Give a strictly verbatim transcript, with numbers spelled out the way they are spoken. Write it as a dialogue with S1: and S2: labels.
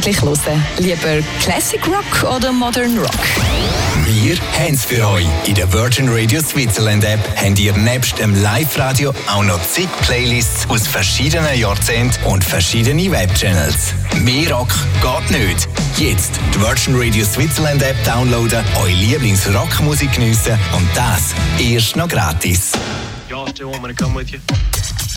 S1: eigentlich hören? Lieber Classic Rock oder Modern Rock?
S2: Wir haben es für euch. In der Virgin Radio Switzerland App habt ihr nebst dem Live-Radio auch noch zig Playlists aus verschiedenen Jahrzehnten und verschiedene Webchannels. Mehr Rock geht nicht. Jetzt die Virgin Radio Switzerland App downloaden, eure Lieblings-Rockmusik geniessen und das erst noch gratis.
S3: Y'all still want me to come with you?